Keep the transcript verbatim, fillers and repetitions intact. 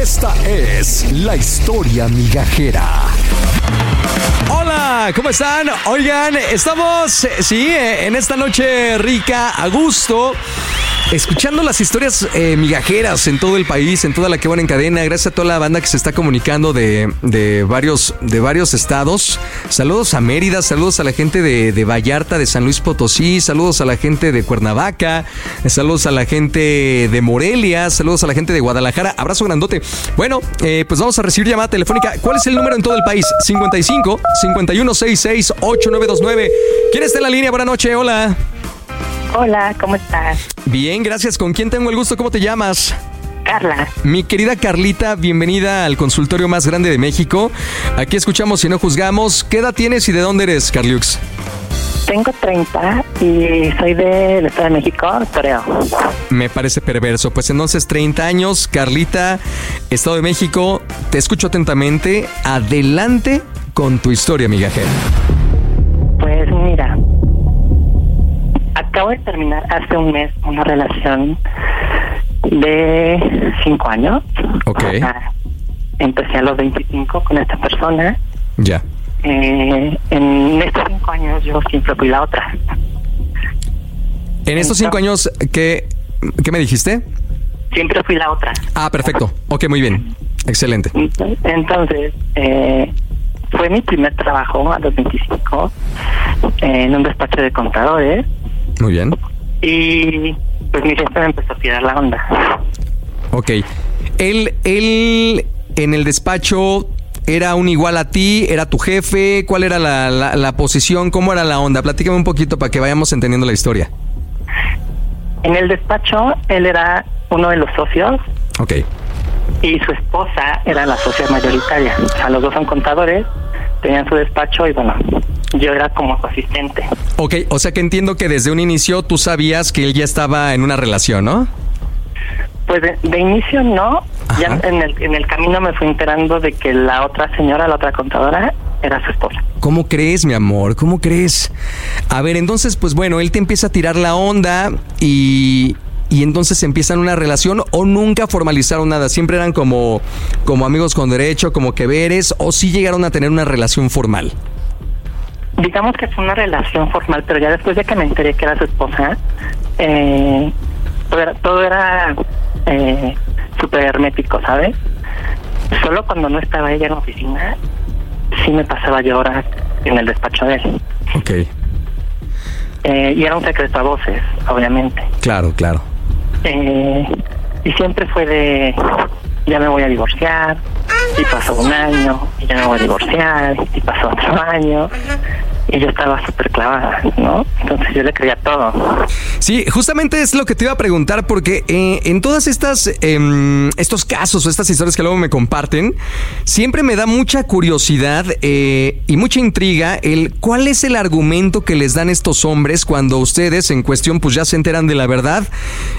Esta es la historia migajera. Hola, ¿cómo están? Oigan, estamos, sí, en esta noche rica, a gusto, escuchando las historias eh, migajeras en todo el país, en toda la que van en cadena. Gracias a toda la banda que se está comunicando de, de, varios, de varios estados. Saludos a Mérida, saludos a la gente de, de Vallarta, de San Luis Potosí, saludos a la gente de Cuernavaca, saludos a la gente de Morelia, saludos a la gente de Guadalajara. Abrazo grandote. Bueno, eh, pues vamos a recibir llamada telefónica. ¿Cuál es el número en todo el país? cincuenta y cinco, cincuenta y uno, sesenta y seis, ochenta y nueve veintinueve. ¿Quién está en la línea? Buenas noches, hola. Hola, ¿cómo estás? Bien, gracias. ¿Con quién tengo el gusto? ¿Cómo te llamas? Carla. Mi querida Carlita, bienvenida al consultorio más grande de México. Aquí escuchamos y no juzgamos. ¿Qué edad tienes y de dónde eres, Carliux? Tengo treinta y soy del Estado de México, Toreo. Me parece perverso. Pues entonces, treinta años, Carlita, Estado de México. Te escucho atentamente. Adelante con tu historia migajera. Pues mira, acabo de terminar hace un mes una relación de cinco años. Ok. O sea, empecé a los veinticinco con esta persona. Ya. Eh, en estos cinco años yo siempre fui la otra. En estos cinco años, ¿qué, ¿qué me dijiste? Siempre fui la otra. Ah, perfecto. Ok, muy bien. Excelente. Entonces, eh, fue mi primer trabajo a los veinticinco eh, en un despacho de contadores. Muy bien. Y pues mi jefe me empezó a tirar la onda. Ok. Él, él en el despacho era un igual a ti, era tu jefe. ¿Cuál era la, la, la posición? ¿Cómo era la onda? Platícame un poquito para que vayamos entendiendo la historia. En el despacho, él era uno de los socios. Ok. Y su esposa era la socia mayoritaria. O sea, los dos son contadores, tenían su despacho y bueno, yo era como su asistente. Ok, o sea que entiendo que desde un inicio tú sabías que él ya estaba en una relación, ¿no? Pues de, de inicio no. Ajá. Ya en el, en el camino me fui enterando de que la otra señora, la otra contadora, era su esposa. ¿Cómo crees, mi amor? ¿Cómo crees? A ver, entonces, pues bueno, él te empieza a tirar la onda y... Y entonces empiezan una relación o nunca formalizaron nada, siempre eran como, como amigos con derecho, como que veres, o sí llegaron a tener una relación formal. Digamos que fue una relación formal, pero ya después de que me enteré que era su esposa, eh, todo era, todo era eh, súper hermético, ¿sabes? Solo cuando no estaba ella en la oficina, sí me pasaba yo horas en el despacho de él. Ok. Eh, y era un secreto a voces, obviamente. Claro, claro. Eh, y siempre fue de, ya me voy a divorciar, y pasó un año, y ya me voy a divorciar, y pasó otro año, y yo estaba súper clavada, ¿no? Entonces yo le creía todo. Sí, justamente es lo que te iba a preguntar, porque eh, en todas estas, eh, estos casos o estas historias que luego me comparten, siempre me da mucha curiosidad eh, y mucha intriga el cuál es el argumento que les dan estos hombres cuando ustedes en cuestión pues ya se enteran de la verdad.